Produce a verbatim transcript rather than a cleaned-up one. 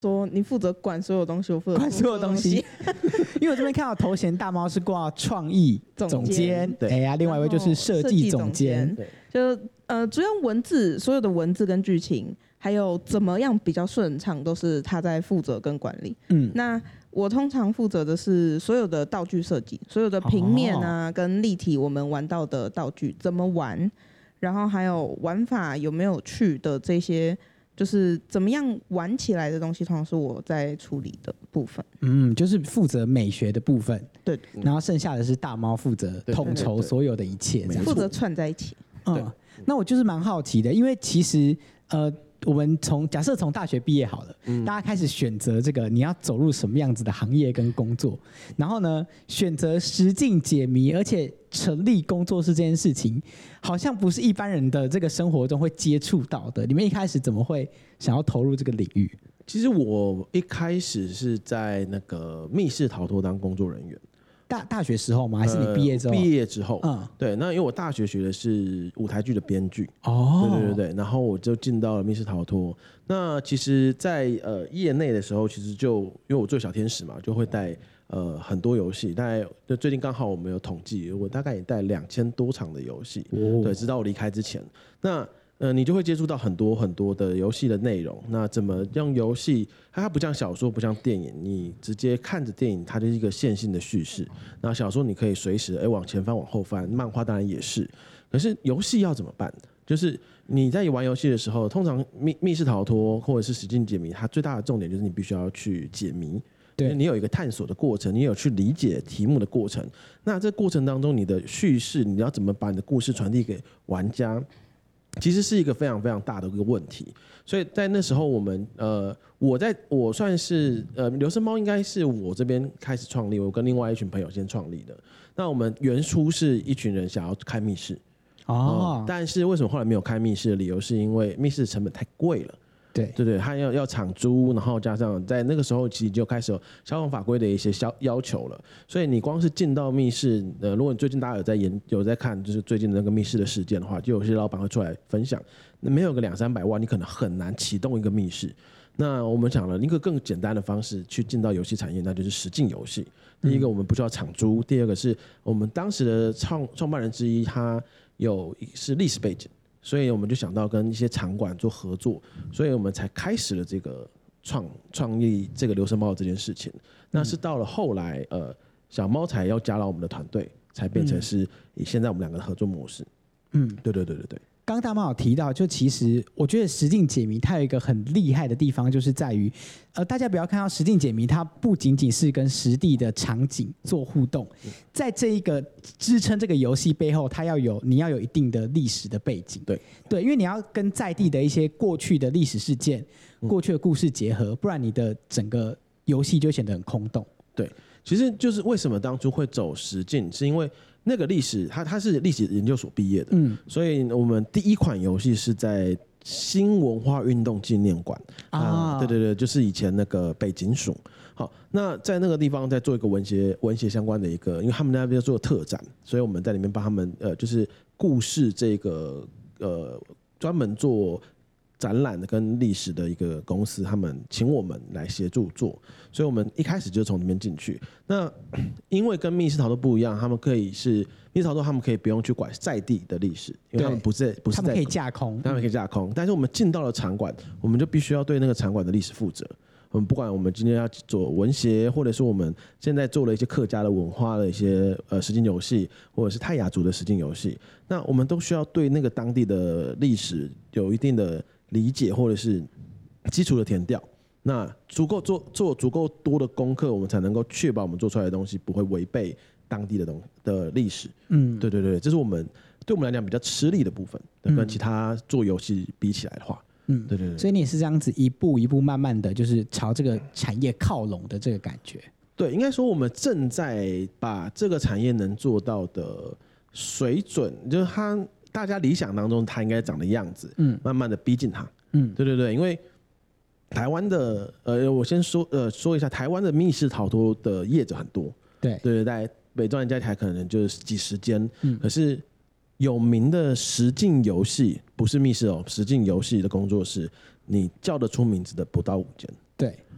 说你负责管所有东西，我负责管所有东西。因为我这边看到头衔大猫是挂创意总监，哎呀，另外一位就是设计总监， 就呃主要文字所有的文字跟剧情，还有怎么样比较顺畅，都是他在负责跟管理。嗯，那我通常负责的是所有的道具设计，所有的平面啊、哦、跟立体，我们玩到的道具怎么玩，然后还有玩法有没有趣的这些。就是怎么样玩起来的东西，通常是我在处理的部分。嗯， 就是负责美学的部分。 对， 然后剩下的是大猫负责统筹所有的一切， 负责串在一起。 嗯，那我就是蛮好奇的，因为其实呃。我们从假设从大学毕业好了、嗯，大家开始选择这个你要走入什么样子的行业跟工作，然后呢，选择实境解谜，而且成立工作室这件事情，好像不是一般人的这个生活中会接触到的。你们一开始怎么会想要投入这个领域？ 其实我一开始是在那个密室逃脱当工作人员。 大大学时候吗？还是你毕业之后？ 呃、毕业之后，嗯，对。那因为我大学学的是舞台剧的编剧， 哦， 对对对对。然后我就进到了密室逃脱。那其实在，在呃业内的时候，其实就因为我做小天使嘛，就会带呃很多游戏。大概就最近刚好我们有统计，我大概也带两千多场的游戏，哦，对，直到我离开之前。那呃，你就会接触到很多很多的游戏的内容。那怎么用游戏？它不像小说，不像电影，你直接看着电影，它就是一个线性的叙事。那小说你可以随时哎往前翻、往后翻，漫画当然也是。可是游戏要怎么办？就是你在玩游戏的时候，通常密密室逃脱或者是实境解谜，它最大的重点就是你必须要去解谜。对，你有一个探索的过程，你有去理解题目的过程。那这过程当中，你的叙事，你要怎么把你的故事传递给玩家？其实是一个非常非常大的一个问题，所以在那时候我们呃，我在我算是呃，流声猫应该是我这边开始创立，我跟另外一群朋友先创立的。那我们原初是一群人想要开密室，哦、嗯，但是为什么后来没有开密室的理由，是因为密室成本太贵了。对对对，他要要场租，然后加上在那个时候其实就开始有消防法规的一些要求了，所以你光是进到密室，呃，如果你最近大家有在研有在看，就是最近的那个密室的事件的话，就有些老板会出来分享，那没有个两三百万，你可能很难启动一个密室。那我们想了一个更简单的方式去进到游戏产业，那就是实境游戏。第一个我们不需要场租，第二个是我们当时的创创办人之一，他有是历史背景。所以我们就想到跟一些场馆做合作，所以我们才开始了这个创创立这个流声猫这件事情。那是到了后来，呃，小猫才要加到我们的团队，才变成是以现在我们两个的合作模式。嗯，对对对对对。 刚刚大猫有提到，就其实我觉得实境解谜它有一个很厉害的地方，就是在于，呃，大家不要看到实境解谜，它不仅仅是跟实地的场景做互动，在这一个支撑这个游戏背后，它要有你要有一定的历史的背景， 对对，因为你要跟在地的一些过去的历史事件、过去的故事结合，不然你的整个游戏就显得很空洞。 对，其实就是为什么当初会走实境，是因为那个历史，他他是历史研究所毕业的，嗯，所以我们第一款游戏是在新文化运动纪念馆啊，对对对，就是以前那个北警署。好，那在那个地方在做一个文学文学相关的一个，因为他们那边做特展，所以我们在里面帮他们呃，就是故事这个呃专门做展览的跟历史的一个公司，他们请我们来协助做，所以我们一开始就从里面进去。那因为跟密室逃脱不一样，他们可以是密室逃脱，他们可以不用去管在地的历史，因为他们不是不是在， 他们可以架空， 他们可以架空。但是我们进到了场馆，我们就必须要对那个场馆的历史负责。我们不管我们今天要做文协，或者是我们现在做了一些客家的文化的一些呃实境游戏，或者是泰雅族的实境游戏，那我们都需要对那个当地的历史有一定的理解，或者是基础的填调。那足够做做足够多的功课，我们才能够确保我们做出来的东西不会违背当地的东的历史。嗯，对对对，这是我们对我们来讲比较吃力的部分，跟其他做游戏比起来的话。嗯，对对对， 所以你也是这样子一步一步慢慢的就是朝这个产业靠拢的这个感觉。 对，应该说我们正在把这个产业能做到的水准，就是它大家理想当中它应该长的样子，嗯，慢慢的逼近它。嗯，对对对，因为台湾的呃，我先说呃说一下，台湾的密室逃脱的业者很多， 对对对，在北中南加起来可能就是几十间，嗯，可是有名的实境游戏，不是密室哦，实境游戏的工作室，你叫得出名字的不到五间。 对，